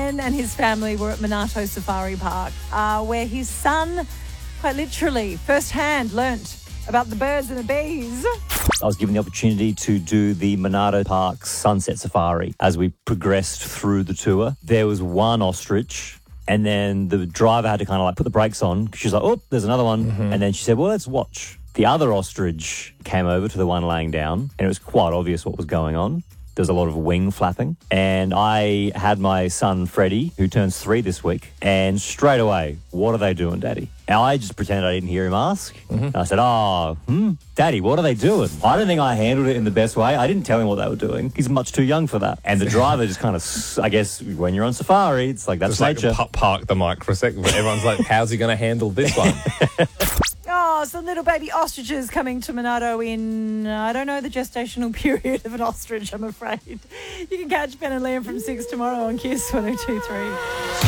Ben and his family were at Monarto Safari Park, where his son, quite literally, firsthand learnt about the birds and the bees. I was given the opportunity to do the Monarto Park Sunset Safari as we progressed through the tour. There was one ostrich, and then the driver had to kind of like put the brakes on. She was like, oh, there's another one. And then she said, well, let's watch. The other ostrich came over to the one laying down, and it was quite obvious what was going on. There was a lot of wing flapping. And I had my son, Freddie, who turns 3 this week, and straight away, what are they doing, Daddy? And I just pretended I didn't hear him ask. And I said, Daddy, what are they doing? I don't think I handled it in the best way. I didn't tell him what they were doing. He's much too young for that. And the driver just kind of, I guess, when you're on safari, it's like, that's Just nature. like park the mic for a second, but everyone's like, how's he going to handle this one? Oh, some little baby ostriches coming to Monarto in, I don't know the gestational period of an ostrich, I'm afraid. You can catch Ben and Liam from 6 tomorrow on Kiss 102.3.